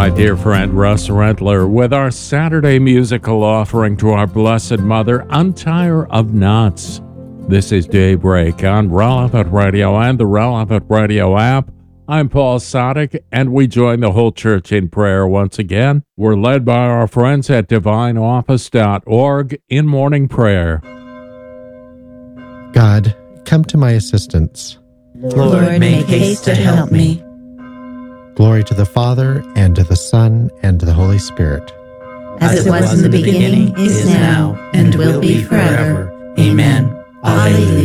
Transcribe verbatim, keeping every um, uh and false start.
My dear friend Russ Rentler with our Saturday musical offering to our Blessed Mother, Untie of Knots. This is Daybreak on Relevant Radio and the Relevant Radio app. I'm Paul Sadek, and we join the whole church in prayer once again. We're led by our friends at divine office dot org in morning prayer. God, come to my assistance. Lord, make haste to help me. Glory to the Father, and to the Son, and to the Holy Spirit. As it was in the beginning, is now, and will be forever. Amen. Alleluia.